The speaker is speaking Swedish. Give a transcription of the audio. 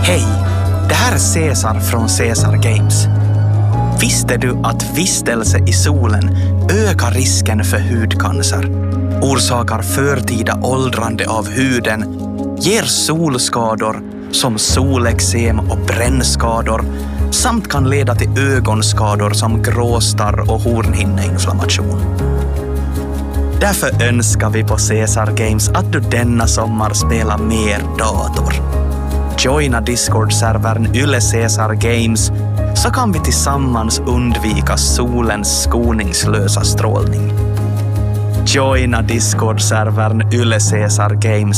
Hej, det här är Cesar från Cesar Games. Visste du att vistelse i solen ökar risken för hudcancer, orsakar förtida åldrande av huden, ger solskador som solexem och brännskador samt kan leda till ögonskador som gråstarr och hornhinneinflammation? Därför önskar vi på Cesar Games att du denna sommar spelar mer dator. Joina Discord-servern Yle Cesar Games så kan vi tillsammans undvika solens skoningslösa strålning. Joina Discord-servern Yle Cesar Games